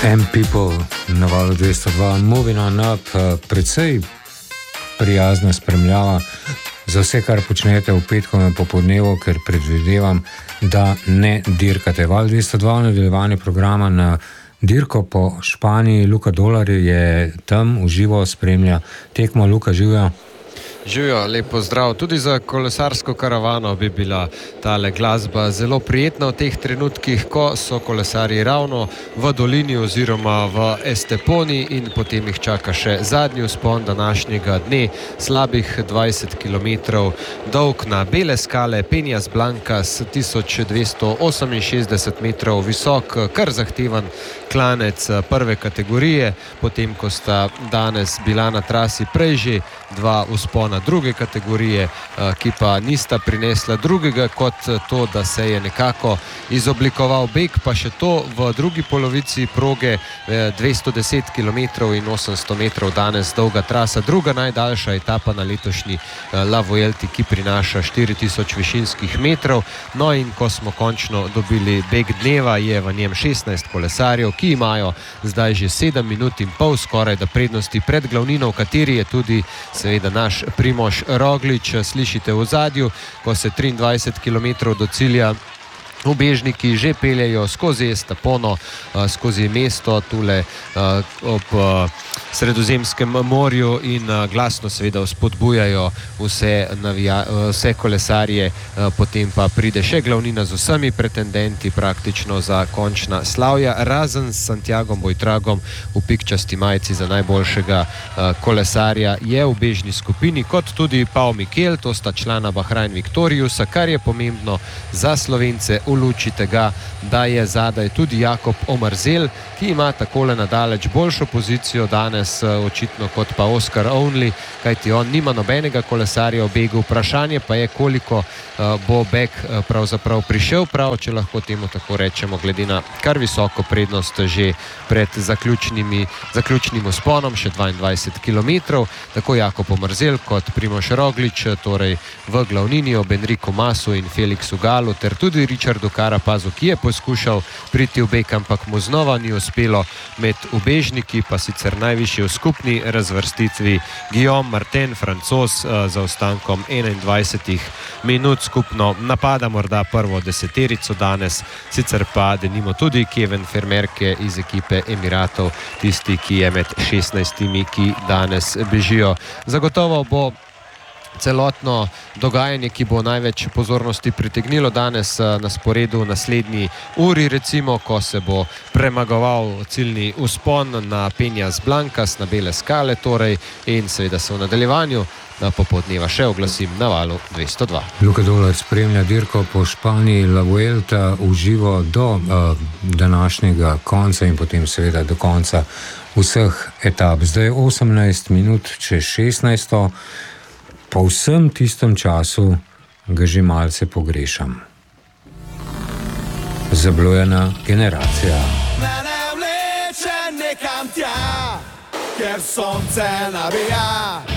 M-People na valu 202, Moving on Up, precej prijazna spremljava za vse, kar počnete v petkovem popoldnevu, ker predvidevam, da ne dirkate. Val 202, nadaljevanje programa na dirko po Španiji. Luka Dolar je tam v živo, spremlja tekmo. Luka, živijo. Živijo, lepo zdrav. Tudi za kolesarsko karavano bi bila tale glasba zelo prijetna v teh trenutkih, ko so kolesarji ravno v dolini oziroma v Esteponi in potem jih čaka še zadnji vzpon današnjega dne, slabih 20 km dolg na bele skale Peñas Blancas, 1268 metrov visok, kar zahteven klanec prve kategorije, potem ko sta danes bila na trasi prej že dva vzpona druge kategorije, ki pa nista prinesla drugega kot to, da se je nekako izoblikoval beg, pa še to v drugi polovici proge, 210 km in 800 metrov danes dolga trasa, druga najdaljša etapa na letošnji La Vuelti, ki prinaša 4000 višinskih metrov. No in ko smo končno dobili beg dneva, je v njem 16 kolesarjev, ki imajo zdaj že 7 minut in pol skoraj da prednosti pred glavnino, v kateri je tudi seveda naš Primož Roglič. Slišite v ozadju, ko se 23 km do cilja ubežniki že peljejo skozi Estapono, skozi mesto tule ob Sredozemskem morju in glasno seveda spodbujajo vse kolesarje, potem pa pride še glavnina z vsemi pretendenti praktično za končna slavja, razen s Santiagom Buitragom v pikčasti majici za najboljšega kolesarja je v bežni skupini, kot tudi Pau Mikel, to sta člana Bahrain Victoriusa, kar je pomembno za Slovence v luči tega, da je zadaj tudi Jakob Omerzel, ki ima takole nadaleč boljšo pozicijo danes očitno kot pa Oscar Only, kajti on nima nobenega kolesarja v begu. Vprašanje pa je, koliko bo beg pravzaprav prišel prav, če lahko temu tako rečemo, glede na kar visoko prednost že pred zaključnim vzponom, še 22 km. Tako Jakob Omerzel kot Primož Roglič, torej v glavnini ob Enriku Masu in Felixu Galu, ter tudi Richardu Carapazu, ki je poskušal priti v beg, ampak mu znova ni uspelo. Med ubežniki pa sicer najvišji v skupni razvrstitvi Guillaume Martin, Francoz, za ostankom 21 minut skupno napada morda prvo deseterico danes, sicer pa denimo tudi Kevin Vermeerke iz ekipe Emiratov, tisti, ki je med 16, ki danes bežijo. Zagotovo bo celotno dogajanje, ki bo največ pozornosti pritegnilo danes na sporedu naslednji uri, recimo, ko se bo premagoval ciljni vzpon na Peñas Blancas, na bele skale torej, in seveda se v nadaljevanju popoldneva še oglasim na valu 202. Luka Dolar spremlja dirko po Španiji, La Vuelta v živo do današnjega konca in potem seveda do konca vseh etap. Zdaj 18 minut čez 16. Po vsem tistem času ga že malce pogrešam. Zablojena generacija. Mene vleče nekam tja, ker sonce navija.